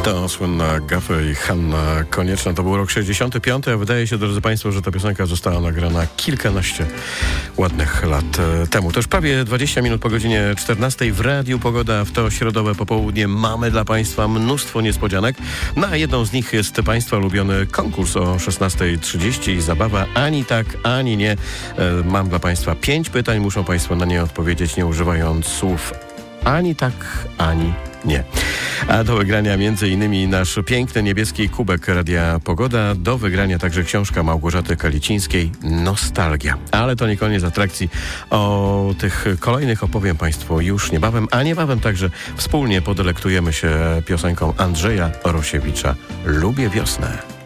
To słynna Gafę i Hanna Konieczna. To był rok 65. A wydaje się, drodzy Państwo, że ta piosenka została nagrana kilkanaście ładnych lat temu. To już prawie 20 minut po godzinie 14 w Radiu Pogoda. W to środowe popołudnie mamy dla Państwa mnóstwo niespodzianek. Na jedną z nich jest Państwa ulubiony konkurs o 16:30. Zabawa ani tak, ani nie. Mam dla Państwa 5 pytań. Muszą Państwo na nie odpowiedzieć, nie używając słów ani tak, ani nie. A do wygrania m.in. nasz piękny niebieski kubek Radia Pogoda. Do wygrania także książka Małgorzaty Kalicińskiej Nostalgia. Ale to nie koniec atrakcji. O tych kolejnych opowiem Państwu już niebawem, a niebawem także wspólnie podelektujemy się piosenką Andrzeja Rosiewicza Lubię wiosnę.